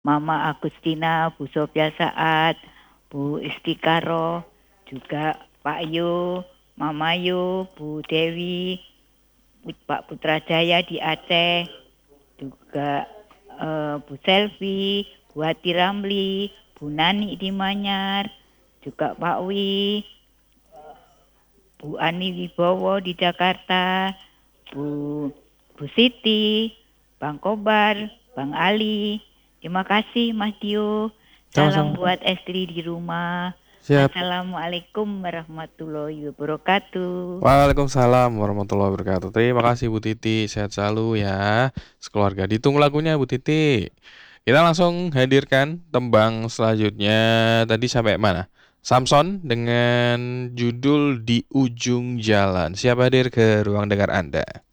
Mama Agustina, Bu Sofia Saat, Bu Istikaro, juga Pak Yu, Mama Yu, Bu Dewi, Pak Putrajaya di Aceh, juga Bu Selvi, Bu Hati Ramli, Bu Nani di Manyar, juga Pak Wi, Bu Ani Wibowo di Jakarta, Bu Bu Siti, Bang Kobar, Bang Ali. Terima kasih Mas Dio. Salam Sama-sama. buat istri di rumah. Siap. Assalamualaikum warahmatullahi wabarakatuh. Waalaikumsalam warahmatullahi wabarakatuh. Terima kasih Bu Titi, sehat selalu ya sekeluarga. Ditunggu lagunya Bu Titi. Kita langsung hadirkan tembang selanjutnya. Tadi sampai mana? Samson dengan judul Di Ujung Jalan. Siap hadir ke ruang dengar Anda.